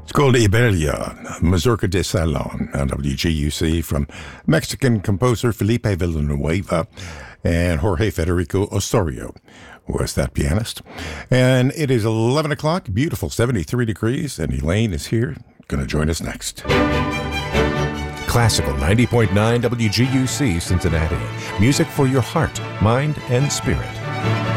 It's called Iberia, Mazurka de Salon, on WGUC, from Mexican composer Felipe Villanueva and Jorge Federico Osorio was that pianist. And it is 11 o'clock, beautiful 73 degrees, and Elaine is here, going to join us next. Classical 90.9 WGUC Cincinnati. Music for your heart, mind, and spirit.